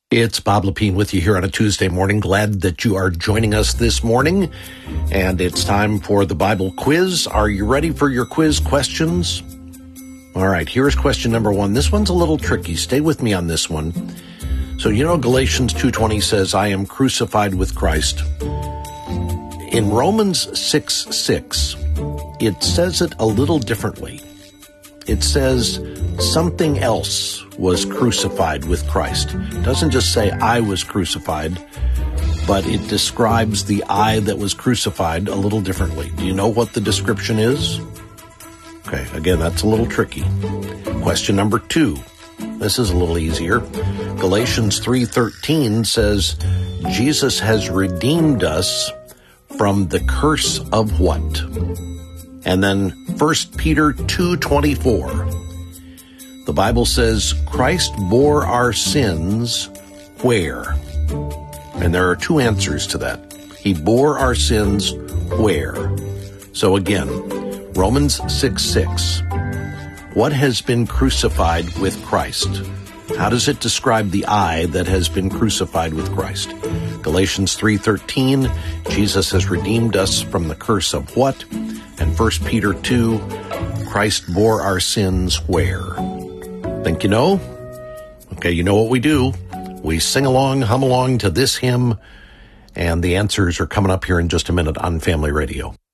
It's Bob Lepine with you here on a Tuesday morning. Glad that you are joining us this morning. And it's time for the Bible quiz. Are you ready for your quiz questions? All right, here's question number one. This one's a little tricky. Stay with me on this one. So Galatians 2:20 says, I am crucified with Christ. In Romans 6:6, it says it a little differently. It says something else was crucified with Christ. It doesn't just say I was crucified, but it describes the I that was crucified a little differently. Do you know what the description is? Okay, again, that's a little tricky. Question number two. This is a little easier. Galatians 3:13 says, Jesus has redeemed us from the curse of what? And then 1 Peter 2:24. The Bible says, Christ bore our sins where? And there are two answers to that. He bore our sins where? So again, Romans 6:6. What has been crucified with Christ? How does it describe the I that has been crucified with Christ? Galatians 3:13, Jesus has redeemed us from the curse of what? And 1 Peter 2, Christ bore our sins where? Think you know? Okay, you know what we do. We sing along, hum along to this hymn, and the answers are coming up here in just a minute on Family Radio.